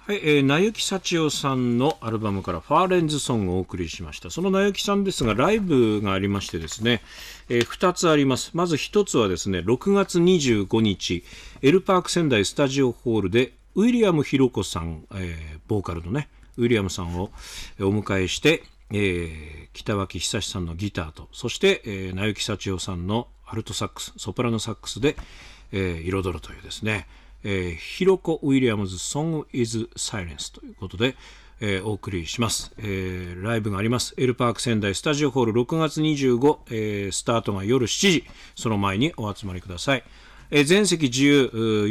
はい、名幸幸代さんのアルバムからファーレンズソングをお送りしました。その名幸さんですがライブがありましてですね、2つあります。まず1つはですね6月25日エルパーク仙台スタジオホールでウィリアムひろ子さん、ボーカルのねウィリアムさんをお迎えして、北脇久さんのギターとそして、名幸幸代さんのアルトサックスソプラノサックスで、彩るというですねひろこウィリアムズ Song is Silence ということで、お送りします、ライブがありますエルパーク仙台スタジオホール6月25、スタートが夜7時その前にお集まりください、全席自由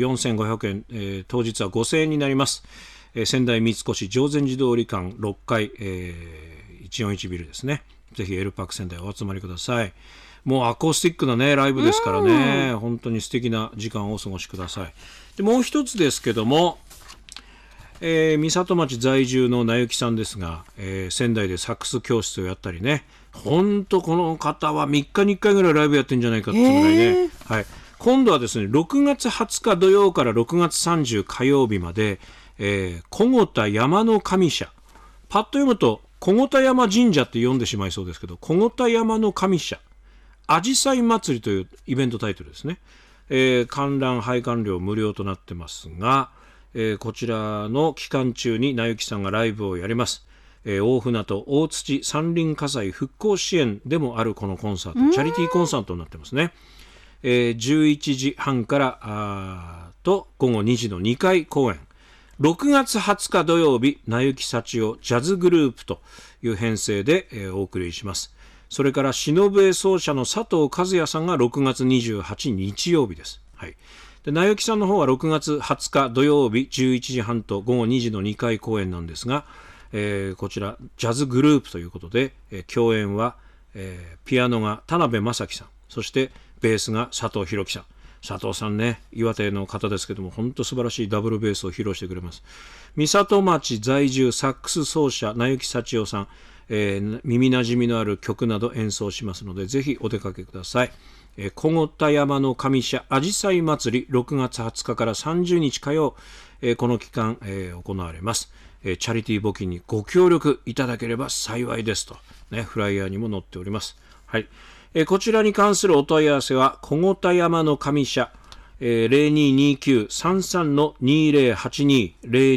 4500円、当日は5000円になります、仙台三越定禅寺通り間6階、141ビルですね。ぜひエルパーク仙台お集まりください。もうアコースティックなねライブですからね、本当に素敵な時間をお過ごしください。でもう一つですけども、三里町在住の名幸さんですが、仙台でサックス教室をやったりね、本当この方は3日に1回ぐらいライブやってるんじゃないかっていうぐらいね、はい、今度はですね6月20日土曜から6月30火曜日まで、小牛田山の神社、パッと読むと小牛田山神社って読んでしまいそうですけど、小牛田山の神社あじさい祭りというイベントタイトルですね。観覧拝観料無料となってますが、こちらの期間中に名幸さんがライブをやります。大船渡大土山林火災復興支援でもあるこのコンサート、チャリティーコンサートになってますね。11時半からと午後2時の2回公演。6月20日土曜日名幸幸代ジャズグループという編成で、お送りします。それから篠笛奏者の佐藤和也さんが6月28日曜日です。はい、で名幸さんの方は6月20日土曜日11時半と午後2時の2回公演なんですが、こちらジャズグループということで、共演は、ピアノが田辺正樹さん、そしてベースが佐藤弘樹さん。佐藤さんね、岩手の方ですけども本当素晴らしいダブルベースを披露してくれます。三里町在住サックス奏者名幸幸代さん、耳なじみのある曲など演奏しますのでぜひお出かけください。小牛田山の神社あじさい祭り6月20日から30日火曜、この期間、行われます。チャリティー募金にご協力いただければ幸いですと、ね、フライヤーにも載っております。はい、こちらに関するお問い合わせは小牛田山の神社、0229-33-2082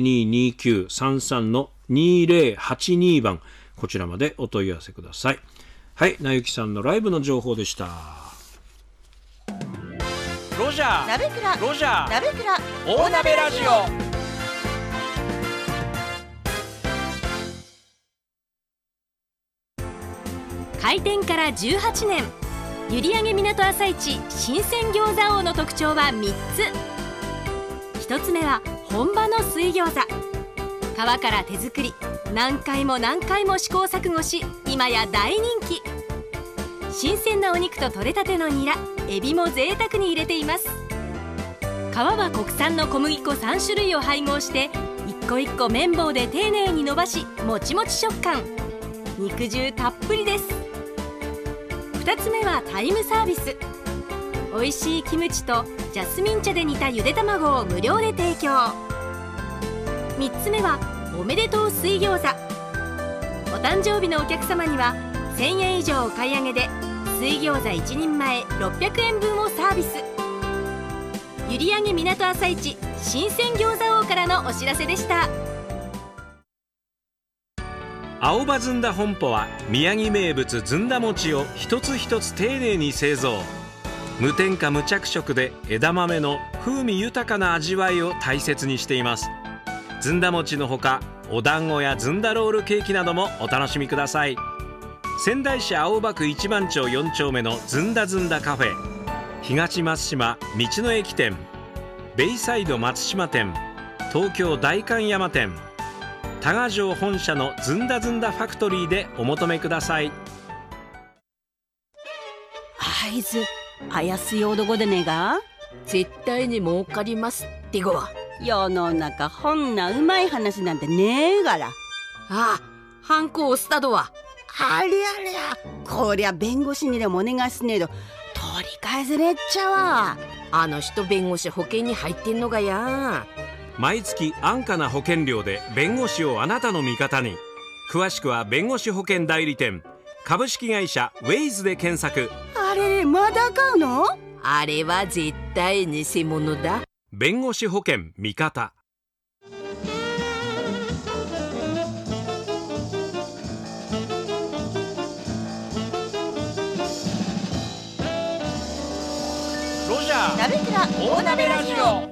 0229-33-2082番こちらまでお問い合わせください。はい、名幸さんのライブの情報でした。ロジャー鍋倉ロジャー鍋倉大鍋ラジオ。 開店から18年、閖上港朝市新鮮餃子王の特徴は3つ。1つ目は本場の水餃子、皮から手作り、何回も何回も試行錯誤し今や大人気。新鮮なお肉と採れたてのニラ、エビも贅沢に入れています。皮は国産の小麦粉3種類を配合して一個一個綿棒で丁寧に伸ばしもちもち食感、肉汁たっぷりです。2つ目はタイムサービス、美味しいキムチとジャスミン茶で煮たゆで卵を無料で提供。3つ目はおめでとう水餃子、お誕生日のお客様には1000円以上お買い上げで水餃子1人前600円分をサービス。閖上港朝市新鮮餃子王からのお知らせでした。 青葉ずんだ本舗は宮城名物ずんだ餅を一つ一つ丁寧に製造。無添加無着色で枝豆の風味豊かな味わいを大切にしています。ずんだ餅のほかお団子やずんだロールケーキなどもお楽しみください。仙台市青葉区一番町4丁目のずんだずんだカフェ、東松島道の駅店、ベイサイド松島店、東京代官山店、多賀城本社のずんだずんだファクトリーでお求めください。 あいつ怪しい男でねえが、 絶対に儲かりますってごわ。 世の中ほんなうまい話なんてねえがら。 ああ、ハンコ押したどわ。 ありゃりゃ、こりゃ弁護士にでもお願いしねえと取り返せねえっちゃわ。 あの人弁護士保険に入ってんのがや。 毎月安価な保険料で弁護士をあなたの味方に。詳しくは弁護士保険代理店株式会社ウェイズで検索。 あれまだ買うの？ あれは絶対偽物だ。 弁護士保険味方。ロジャー鍋倉大鍋ラジオ。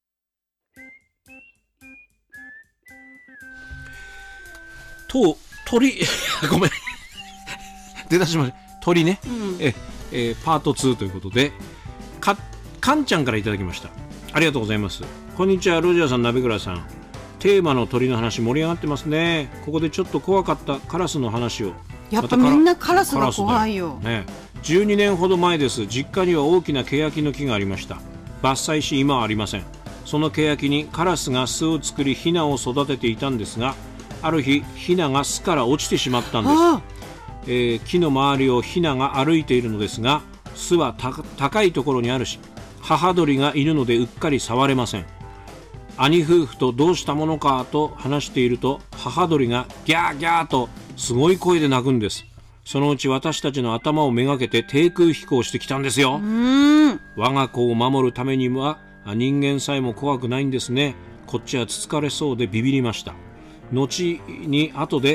鳥ごめん出だしました。鳥ね、パート2ということでかんちゃんからいただきました。ありがとうございます。こんにちは、ロジャーさん、鍋倉さん。テーマの鳥の話盛り上がってますね。ここでちょっと怖かったカラスの話を。 やっぱみんなカラスが怖いよ。 ね、12年ほど前です。実家には大きなケヤキの木がありました。伐採し今はありません。そのケヤキにカラスが巣を作りヒナを育てていたんですが、ある日ヒナが巣から落ちてしまったんです。木の周りをヒナが歩いているのですが、巣は高いところにあるし、母鳥がいるのでうっかり触れません。兄夫婦とどうしたものかと話していると、母鳥がギャーギャーとすごい声で鳴くんです。そのうち私たちの頭をめがけて低空飛行してきたんですよ。我が子を守るためには人間さえも怖くないんですね。こっちはつつかれそうでビビりました。後に後で